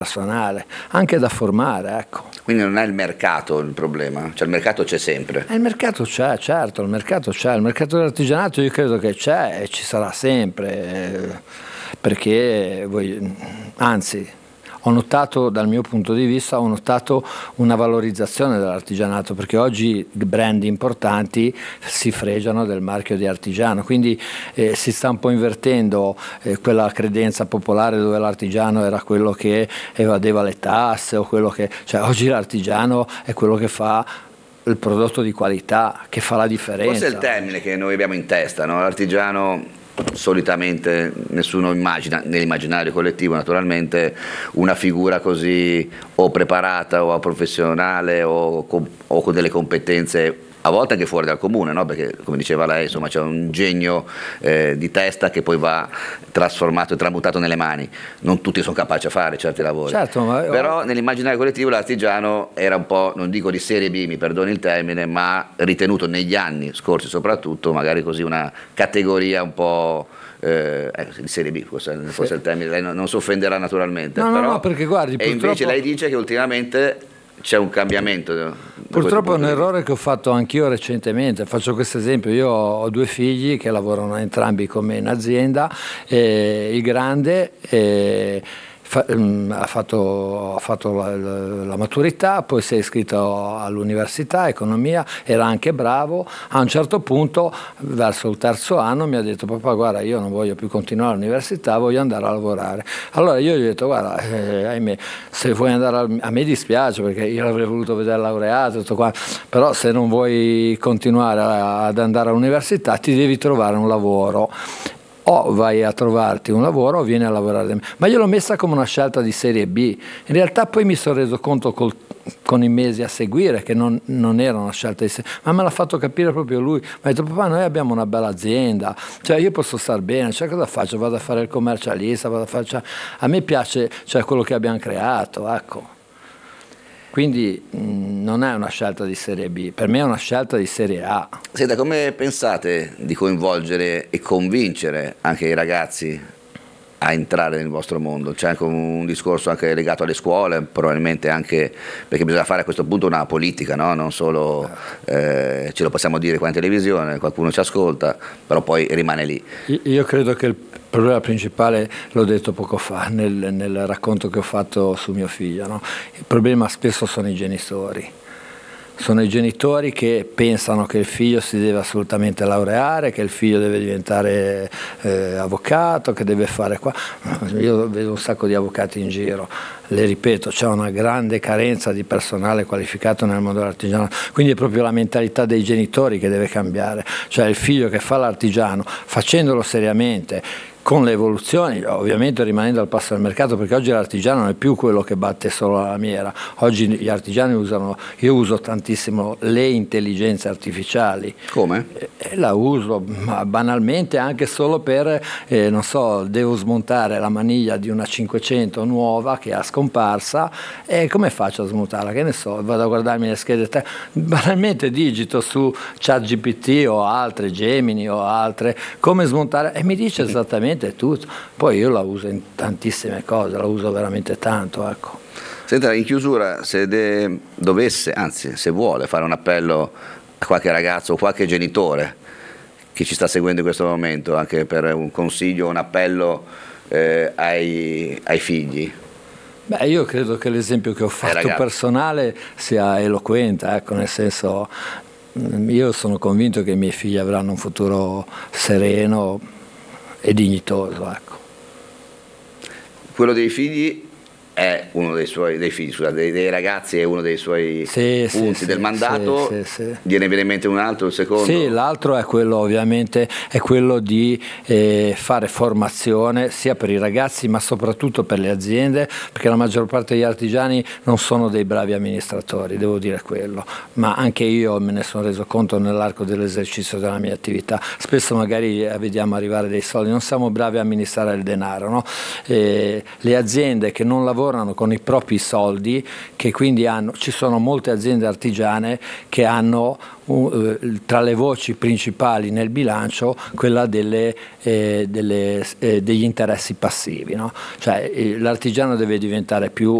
personale, anche da formare, ecco. Quindi non è il mercato il problema, cioè il mercato c'è sempre. Il mercato c'è, certo, il mercato c'è, il mercato dell'artigianato io credo che c'è e ci sarà sempre, perché anzi, ho notato, dal mio punto di vista, una valorizzazione dell'artigianato, perché oggi brand importanti si fregiano del marchio di artigiano, quindi si sta un po' invertendo quella credenza popolare dove l'artigiano era quello che evadeva le tasse o cioè oggi l'artigiano è quello che fa il prodotto di qualità, che fa la differenza. Forse è il termine che noi abbiamo in testa, no? L'artigiano solitamente nessuno immagina, nell'immaginario collettivo naturalmente, una figura così o preparata o professionale o con delle competenze a volte anche fuori dal comune, no? Perché come diceva lei, insomma, c'è un genio di testa che poi va trasformato e tramutato nelle mani. Non tutti sono capaci a fare certi lavori. Certo, però nell'immaginario collettivo l'artigiano era un po', non dico di serie B, mi perdoni il termine, ma ritenuto negli anni scorsi soprattutto magari così una categoria un po' di serie B, forse il termine, lei non si offenderà naturalmente. No, perché guardi, e invece lei dice che ultimamente c'è un cambiamento. Purtroppo è un errore che ho fatto anch'io recentemente. Faccio questo esempio: io ho 2 figli che lavorano entrambi con me in azienda, il grande ha fatto la maturità, poi si è iscritto all'università, economia, era anche bravo. A un certo punto, verso il 3° anno, mi ha detto: papà, guarda, io non voglio più continuare all'università, voglio andare a lavorare. Allora io gli ho detto: guarda, ahimè, se vuoi andare a me dispiace, perché io l'avrei voluto vedere laureato, tutto qua, però se non vuoi continuare ad andare all'università ti devi trovare un lavoro. O vai a trovarti un lavoro o vieni a lavorare da me. Ma io l'ho messa come una scelta di serie B. In realtà poi mi sono reso conto con i mesi a seguire che non era una scelta di serie B, ma me l'ha fatto capire proprio lui. Mi ha detto: papà, noi abbiamo una bella azienda, cioè io posso star bene, cioè cosa faccio? Vado a fare il commercialista, a me piace, cioè, quello che abbiamo creato, ecco. Quindi non è una scelta di serie B, per me è una scelta di serie A. Senta, come pensate di coinvolgere e convincere anche i ragazzi a entrare nel vostro mondo? C'è anche un discorso anche legato alle scuole, probabilmente anche perché bisogna fare a questo punto una politica, no? Non solo ce lo possiamo dire qua in televisione, qualcuno ci ascolta, però poi rimane lì. Io credo che il problema principale, l'ho detto poco fa nel racconto che ho fatto su mio figlio, no? Il problema spesso sono i genitori. Sono i genitori che pensano che il figlio si deve assolutamente laureare, che il figlio deve diventare avvocato, che deve fare qua. Io vedo un sacco di avvocati in giro, le ripeto, c'è una grande carenza di personale qualificato nel mondo dell'artigiano, quindi è proprio la mentalità dei genitori che deve cambiare, cioè il figlio che fa l'artigiano, facendolo seriamente, con le evoluzioni, ovviamente rimanendo al passo del mercato, perché oggi l'artigiano non è più quello che batte solo la lamiera. Oggi gli artigiani io uso tantissimo le intelligenze artificiali. Come? La uso banalmente anche solo per, non so, devo smontare la maniglia di una 500 nuova che è scomparsa, e come faccio a smontarla? Che ne so, vado a guardarmi le schede, banalmente digito su ChatGPT o altre, Gemini o altre, come smontare, e mi dice esattamente tutto. Poi io la uso in tantissime cose, la uso veramente tanto, ecco. Senta, in chiusura, se dovesse, anzi se vuole fare un appello a qualche ragazzo o qualche genitore che ci sta seguendo in questo momento, anche per un consiglio, un appello ai figli. Beh, io credo che l'esempio che ho fatto personale sia eloquente, ecco, nel senso, io sono convinto che i miei figli avranno un futuro sereno e dignitoso, ecco. Quello dei figli è uno dei ragazzi è uno dei suoi punti del mandato. Viene in mente un altro, il secondo? Sì, l'altro è quello, ovviamente, è quello di fare formazione sia per i ragazzi ma soprattutto per le aziende, perché la maggior parte degli artigiani non sono dei bravi amministratori, devo dire quello, ma anche io me ne sono reso conto nell'arco dell'esercizio della mia attività. Spesso magari vediamo arrivare dei soldi, non siamo bravi a amministrare il denaro, no? Le aziende che non lavorano lavorano con i propri soldi, che quindi ci sono molte aziende artigiane che hanno tra le voci principali nel bilancio quella degli interessi passivi, no? Cioè l'artigiano deve diventare più